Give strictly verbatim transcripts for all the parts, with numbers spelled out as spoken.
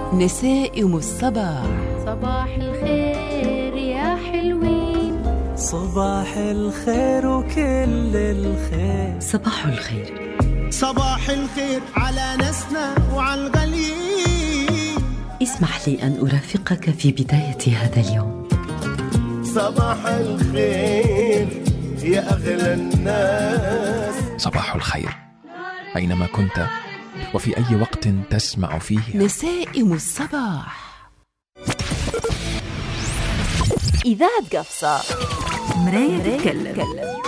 نسائم الصباح. صباح الخير يا حلوين، صباح الخير وكل الخير. صباح الخير، صباح الخير على ناسنا وعلى الغاليين. اسمح لي أن أرافقك في بداية هذا اليوم. صباح الخير يا أغلى الناس. صباح الخير أينما كنت وفي أي وقت تسمع فيه نسائم الصباح. إذاعة قفصة، مراية تتكلم.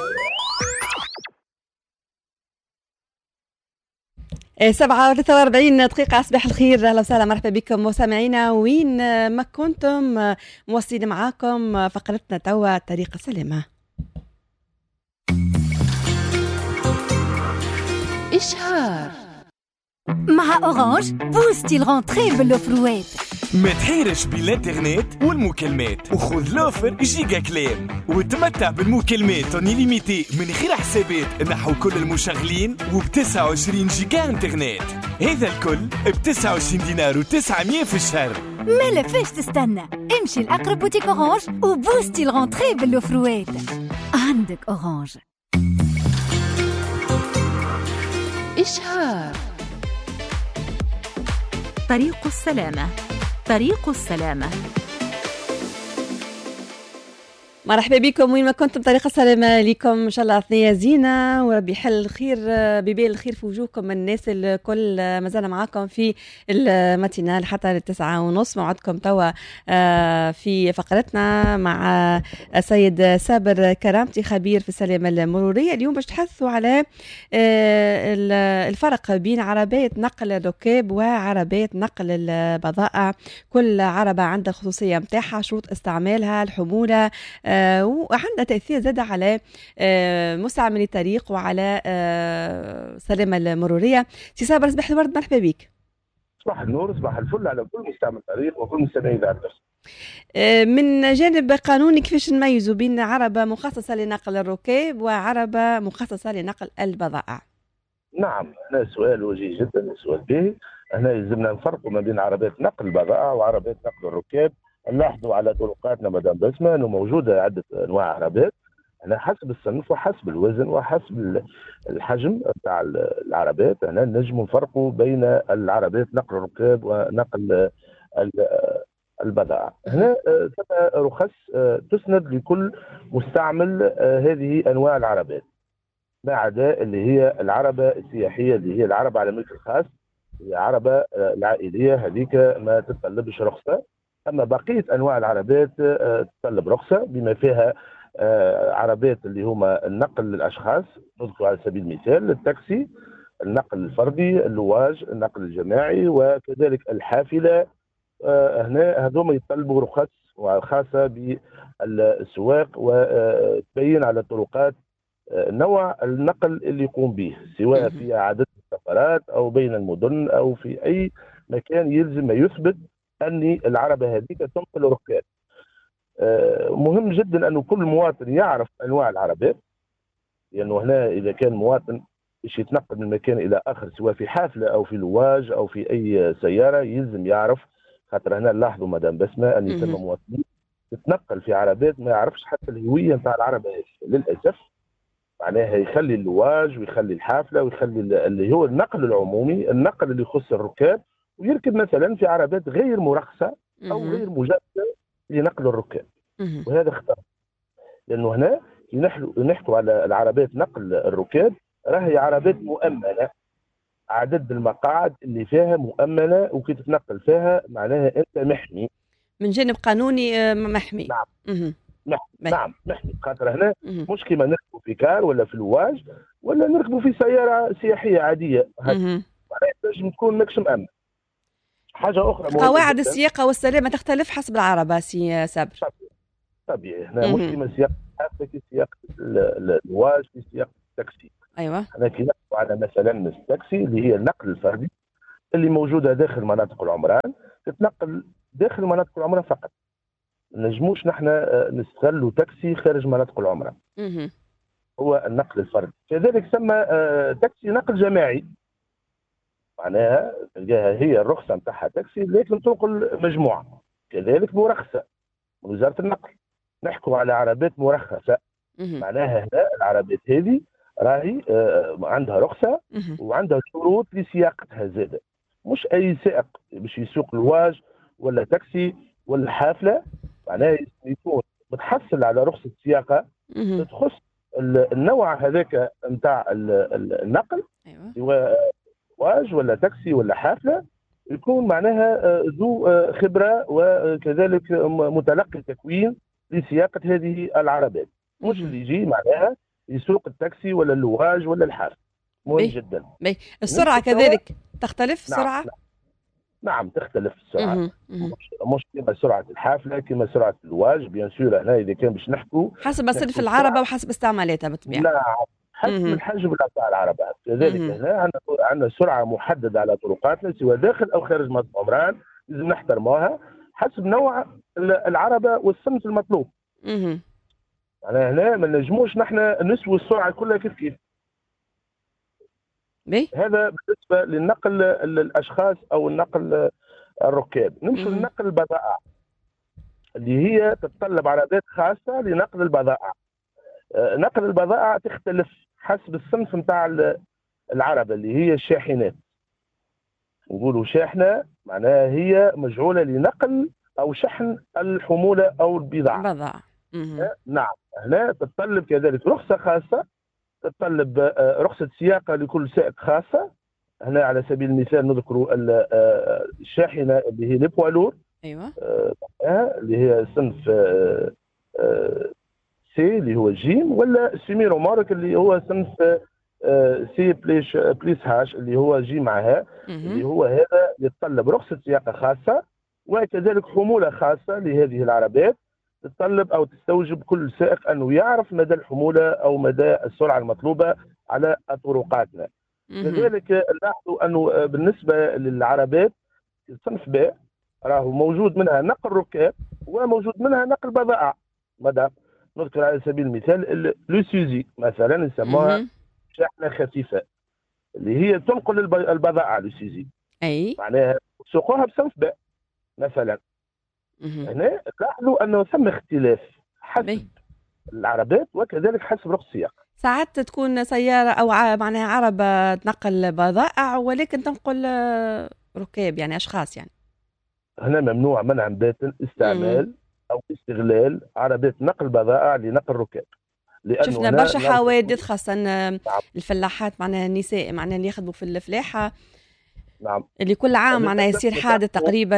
سبعة وثلاثة وأربعين دقيقة. أصبح الخير، أهلا وسهلا، مرحبا بكم مستمعينا وين ما كنتم. موصلين معاكم فقرتنا توا الطريقة السليمة. إشهار مع أورانج بوستي الغونتري بالأوفروات. ما تحيرش بين الانترنت والمكالمات وخذ لوفر جيجا كلام وتمتع بالمكالمات ليميتي من غير حسابات نحو كل المشغلين وبتسعة وعشرين جيجا انترنت. هذا الكل بتسعة وعشرين دينار وتسعمية في الشهر. ما لفاش تستنى، امشي لأقرب بوتيك أورانج وبوستي الغونتري بالأوفروات. عندك أورانج. إشهار طريق السلامة. طريق السلامة. مرحبا بكم وين ما كنتم. طريقة سلامة لكم إن شاء الله. ثنية زينة وربي يحل الخير ببال الخير في وجوهكم الناس الكل. مازال معاكم في الماتينال حتى للتسعة ونص. موعدكم توا في فقرتنا مع السيد سابر كرامتي، خبير في السلامة المرورية. اليوم باش تحثوا على الفرق بين عربية نقل الركاب وعربية نقل البضائع. كل عربة عندها الخصوصية متاعها، شروط استعمالها، الحمولة، آه وعندها تأثير زاد على آه مستعملي الطريق وعلى آه السلامة المرورية. سي صابر، صباح الورد، مرحبا بك. صباح النور، صباح الفل على كل مستعمل الطريق وكل مستمعي إذاعة قفصة. آه من جانب قانوني كيفاش نميزوا بين عربة مخصصة لنقل الركاب وعربة مخصصة لنقل البضائع؟ نعم، هذا سؤال وجيه جدا، سؤال باهي. هنا يلزمنا نفرقوا ما بين عربية نقل البضائع وعربية نقل الركاب. نلاحظوا على طرقاتنا مدام بسمة انه موجوده عده انواع عربات، هنا حسب الصنف وحسب الوزن وحسب الحجم تاع العربات. هنا نجم نفرقوا بين العربات نقل الركاب ونقل البضائع. هنا ثم رخص تسند لكل مستعمل هذه انواع العربات، ما عدا اللي هي العربه السياحيه اللي هي العربه على الملك الخاص، هي عربه العائليه، هذيك ما تتطلبش رخصه. أما بقية أنواع العربات تطلب رخصة، بما فيها عربات اللي هما النقل للأشخاص، نذكر على سبيل المثال التاكسي، النقل الفردي، اللواج، النقل الجماعي، وكذلك الحافلة. هنا هذوما يطلبوا رخص خاصة بالسواق وتبين على الطرقات نوع النقل اللي يقوم به، سواء في عدد السفرات أو بين المدن أو في أي مكان يلزم ما يثبت أن العربة هذيك تنقل ركاب. مهم جدا أن كل مواطن يعرف أنواع العربات، لأنه يعني هنا إذا كان مواطن باش يتنقل من مكان إلى آخر سواء في حافلة أو في لواج أو في أي سيارة يلزم يعرف. خاطر هنا نلاحظوا مدام بسمة أن يتم مواطنين تتنقل في عربات ما يعرفش حتى الهوية نتاع العربة هذه للأسف. معناها يخلي اللواج ويخلي الحافلة ويخلي اللي هو النقل العمومي، النقل اللي يخص الركاب، ويركب مثلا في عربات غير مرخصة أو غير مجهزة لنقل الركاب. وهذا خطأ، لأنه هنا نحكوا على العربات نقل الركاب راهي عربات مؤمنة، عدد المقاعد اللي فيها مؤمنة، وكي تتنقل فيها معناها أنت محمي من جانب قانوني. محمي. نعم محمي. نعم محمي. خاطر هنا مش كيما نركبوا في كار ولا في لواج ولا نركبوا في سيارة سياحية عادية، معناها لازم تكون ماكش مأمن. حاجة أخرى، قواعد السياقة والسلامة تختلف حسب العربة سي سابر. طبيعي. هنا مش كيما سياق حتى في سياق اللواج، في سياق التاكسي. أيوة. هنا كي نحكوا على مثلا التاكسي اللي هي النقل الفردي اللي موجودة داخل مناطق العمران، تتنقل داخل مناطق العمران فقط. نجموش نحن نستغلوا تاكسي خارج مناطق العمران. هو النقل الفردي. كذلك سمى تاكسي نقل جماعي. معناها تلقاها هي الرخصه نتاعها تاكسي لكن تنقل مجموعه، كذلك مرخصه من وزاره النقل. نحكوا على عربات مرخصه، معناها هنا العربات هذه راهي آه عندها رخصه وعندها شروط لسياقتها زاده، مش اي سائق باش يسوق لواج ولا تاكسي ولا حافله، معناها يكون متحصل على رخصه سياقه تخص النوع هذاك نتاع النقل، سواء واج ولا تاكسي ولا حافله، يكون معناها ذو خبره وكذلك متلقي تكوين لسياقه هذه العربات، مش اللي يجي معناها يسوق التاكسي ولا اللواج ولا الحافله. مهم بي. جدا. بي. السرعه كذلك تختلف السرعه؟ نعم. نعم تختلف السرعه، مش, مش كما سرعه الحافله كما سرعه الواج بيان سور. هنا اذا كان باش نحكوا حسب صنف العربه وحسب استعمالاتها بالطبيعه. نعم حسب الحجم نتاع العربه، كذلك هنا عندنا سرعه محدده على طرقاتنا سواء داخل او خارج منطقه عمران، لازم نحترموها حسب نوع العربه والصنف المطلوب. اها يعني هنا ما نجموش نحن نسوي السرعه كلها كيف كيف. بي. هذا بالنسبه للنقل الاشخاص او النقل الركاب. نمشي لنقل البضائع اللي هي تتطلب عربات خاصه لنقل البضائع. نقل البضائع تختلف حسب الصنف نتاع العربه اللي هي الشاحنات. نقولوا شاحنه معناها هي مجعوله لنقل او شحن الحموله او البضاعه. بضاعه. نعم هنا تتطلب كذلك رخصه خاصه، تتطلب رخصه سياقه لكل سائق خاصه. هنا على سبيل المثال نذكر الشاحنه اللي هي البوالور، ايوه اللي هي صنف سي اللي هو جيم، ولا السيميرو مارك اللي هو صنف سي بليش بليس هاش اللي هو جي معها، اللي هو هذا يتطلب رخصه سياقه خاصه وكذلك حموله خاصه لهذه العربات. تتطلب او تستوجب كل سائق انه يعرف مدى الحموله او مدى السرعه المطلوبه على طرقاتنا. كذلك نلاحظوا انه بالنسبه للعربات صنف ب راهو موجود منها نقل ركاب وموجود منها نقل بضائع. مدى نذكر على سبيل المثال لوسيزي مثلا نسموها شاحنه خفيفه اللي هي تنقل البضائع لوسيزي، اي معناها سوقوها بصنف ب مثلا. هنا لاحظوا انه ثم اختلاف حسب بي. العربات وكذلك حسب رخص السياق. ساعات تكون سياره او ع... معناها عربه تنقل بضائع ولكن تنقل ركاب يعني اشخاص. يعني هنا ممنوع منعا باتا استعمال مم. او استغلال عربات نقل بضائع لنقل ركاب. شفنا برشا حوادث خاصه نعم. الفلاحات معناها النساء معناها اللي يخدموا في الفلاحه نعم اللي كل عام معناها يصير حادث تقريبا.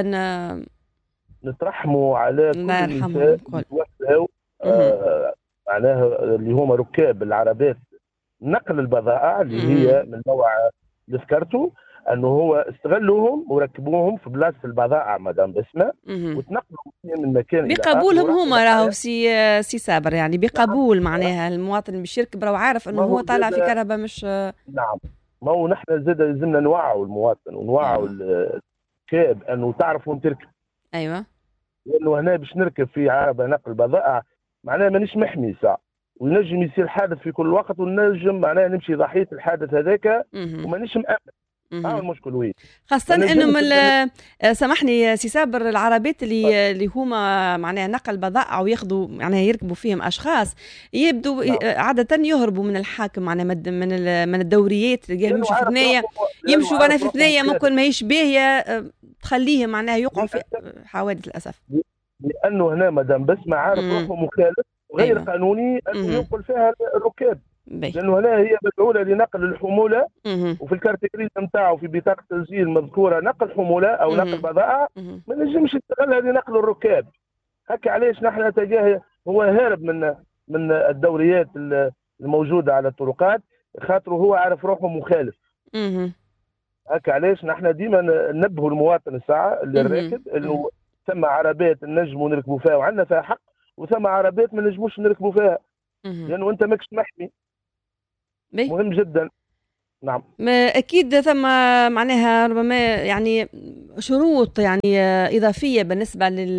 نترحموا على كل النساء اللي آه معناها اللي هما ركاب العربات نقل البضائع اللي هي من نوع اللي ذكرته، انه هو استغلوهم وركبوهم في بلاصه البضائع مدام بسمه وتنقلوا من مكان الى اخر بقبولهم هما. راهو سي سي صابر يعني بقبول معناها المواطن باش يركب راهو عارف انه هو طالع في كهرباء مش. نعم ما هو نحن زاد لازمنا نوعوا المواطن ونوعوا الركاب انه تعرف وين تركب. ايوه لانه هنا باش نركب في عربه نقل بضائع معناها مانيش محمي ساعه وينجم يصير حادث في كل وقت ونجم معناها نمشي ضحيه الحادث هذاك ومانيش مأمن. هذا المشكل وين خاصه انه من سامحني سي صابر العربات اللي اللي هما معناها نقل بضائع وياخذوا معناها يركبوا فيهم اشخاص يبدو نعم. عاده يهربوا من الحاكم معناها من من الدوريات يمشوا في ثنايا يمشوا معناها في ثنايا ممكن ما هيش باهيه تخليهم معناها يوقعوا في حوادث للاسف. لانه هنا مدام بسمه عارف روحه مخالف غير أيوة. قانوني انه ينقل فيها الركاب، لانه هنا هي مدعوله لنقل الحموله مم. وفي الكارتيكريز نتاعو في بطاقه تسجيل مذكوره نقل حموله او مم. نقل بضائع، ما نجمش يستغلها لنقل الركاب. هكا علاش نحن تجاه هو هارب من من الدوريات الموجوده على الطرقات خاطر هو عارف روحه مخالف. مم. هكا علاش نحن ديما ننبهوا المواطن الساعه اللي الراكب انه ثم عربات نجموا نركبوا فيها وعندنا فيها حق وثم عربات ما نجموش نركبوا فيها لانه انت ماكش محمي. بي. مهم جدا. نعم اكيد ثم معناها ربما يعني شروط يعني اضافيه بالنسبه لل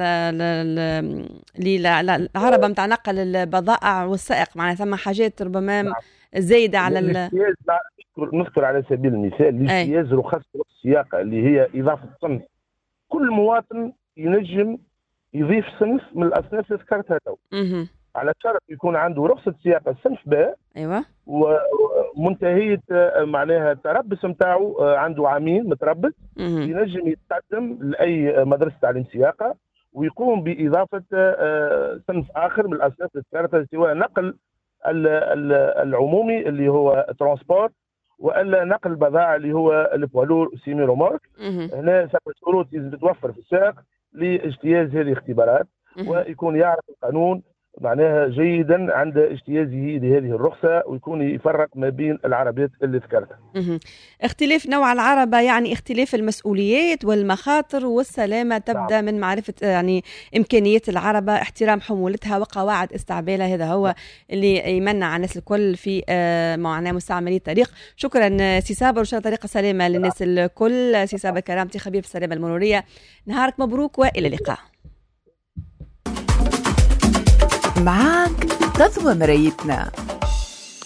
للعربه نتاع نقل البضائع والسائق، معناها ثم حاجات ربما نعم. زايده على الاجتياز نذكر نذكر على سبيل المثال الاجتياز رخص السياقه اللي هي اضافه صنف. كل مواطن ينجم يضيف صنف من الاصناف اللي ذكرتها تو، على شرط يكون عنده رخصه سياقه صنف باء. ايوه. ومنتهيه معناها التربص نتاعو عنده عامين متربص، ينجم يتقدم لاي مدرسه تعليم سياقه ويقوم باضافه صنف اخر من الاصناف اللي ذكرتها، سواء نقل العمومي اللي هو ترانسبورت، والا نقل البضائع اللي هو البوالور سيمي رومارك. هنا سبع شروط لازم تتوفر في السائق لاجتياز هذه الاختبارات، ويكون يعرف القانون معناها جيدا عند اجتيازه لهذه الرخصه، ويكون يفرق ما بين العربات اللي ذكرتها. اختلاف نوع العربه يعني اختلاف المسؤوليات والمخاطر والسلامه تبدا من معرفه يعني امكانيات العربه، احترام حمولتها وقواعد استعمالها. هذا هو اللي يمنع الناس الكل في معناه مستعملي الطريق. شكرا سي صابر، وان شاء الله طريقه سلامه للناس الكل. سي صابر كرامتي، خبير في السلامه المروريه، نهارك مبروك والى اللقاء. معاك تضوى مرايتنا.